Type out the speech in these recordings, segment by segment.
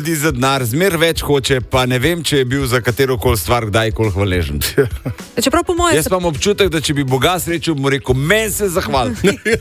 ljudi za denar, zmer več hoče, pa ne vem, če je bil za katerokoli stvar kdajkoli hvaležen. Čeprav po moje... Jaz imam občutek, da če bi Boga srečil, mu rekel, meni se zahvali.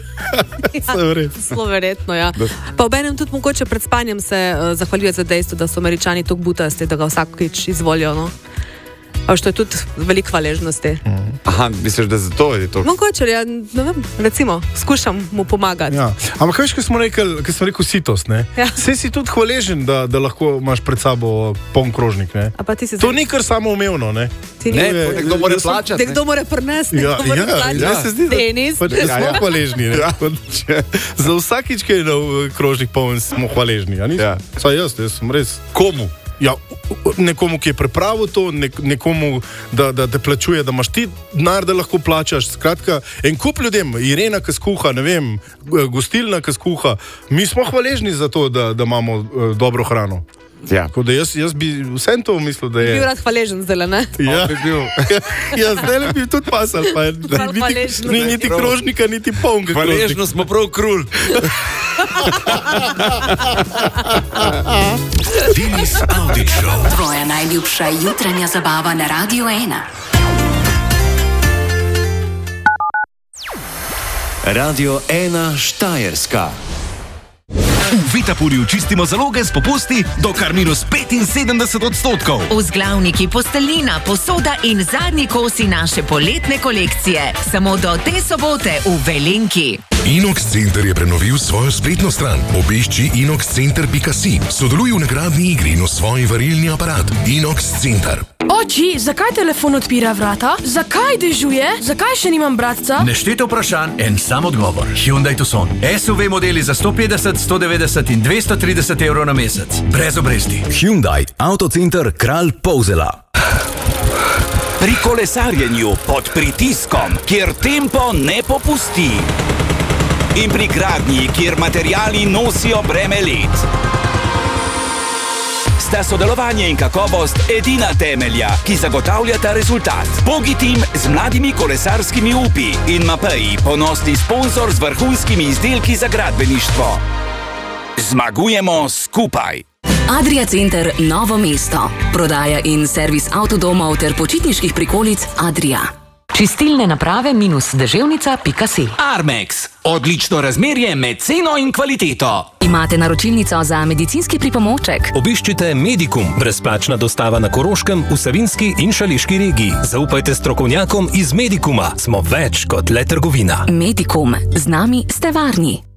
Zelo verjetno, ja. Pa obenem tudi mogoče pred spanjem se zahvaljuje za dejstvo, da so Američani tako butasti, da ga vsakič izvolijo, no. A što je tudi veliko hvaležnosti. Aha, misliš, da zato je to? Mogoče, ja, ne vem, recimo, skušam mu pomagati. Ja. Ampak veš, ko smo rekel sitost, ne? Ja. Saj si tudi hvaležen, da lahko imaš pred sabo poln krožnik, ne? To ni kar samoumevno, ne? Ne, nekdo mora plačati. Nekdo mora prinesti, nekdo mora plačati. Ja, se zdi, Denis. Da smo hvaležni, ne? Za vsakič, ki je krožnik poln, smo hvaležni, a nisi? Ja. Saj jaz sem res. Komu? Ja, nekomu, ki je pripravil to, nekomu, da te plačuje, da imaš ti denar, da lahko plačaš. Skratka, en kup ljudem, Irena, ki skuha, ne vem, gostilna, ki skuha, mi smo hvaležni za to, da imamo dobro hrano. Ja. Tako da jaz bi vsem to mislil, da je... Bil rad hvaležen zdaj, ne? Ja, ja, zdaj bi tudi pasal, pa ni niti krožnika, niti polnega krožnika. Hvaležno smo prav krul. Denis Avdić Show. Tvoja najljubša jutranja zabava na Radio 1. Radio 1 Štajerska. V Vitapurju čistimo zaloge s popusti do kar -75%. Vzglavniki, posteljnina, posoda in zadnji kosi naše poletne kolekcije. Samo do te sobote v Velenki. Inox Center je prenovil svojo spletno stran. Obišči inoxcenter.si. Sodeluj v nagradni igri in osvoji varilni aparat. Inox Center. Oči, zakaj telefon odpira vrata? Zakaj dežuje? Zakaj še nimam bratca? Neštete vprašanj, en sam odgovor. Hyundai Tucson. SUV modeli za 150, 190 in 230 evrov na mesec. Brez obresti. Hyundai Autocenter Kralj Polzela. Pri kolesarjenju pod pritiskom, kjer tempo ne popusti. In pri gradnji, kjer materiali nosijo breme let. Sta sodelovanje in kakovost edina temelja, ki zagotavljata rezultat. Bogi tim z mladimi kolesarskimi upi in Mapeji, ponosni sponzor z vrhunskimi izdelki za gradbeništvo. Zmagujemo skupaj. Adria Center Novo mesto. Prodaja in servis avtodomov ter počitniških prikolic Adria. Čistilne naprave -deževnica.si. Armex. Odlično razmerje med ceno in kvaliteto. Imate naročilnico za medicinski pripomoček? Obiščite Medikum. Brezplačna dostava na Koroškem, v Savinjski in Šaleški regiji. Zaupajte strokovnjakom iz Medikuma. Smo več kot le trgovina. Medikum. Z nami ste varni.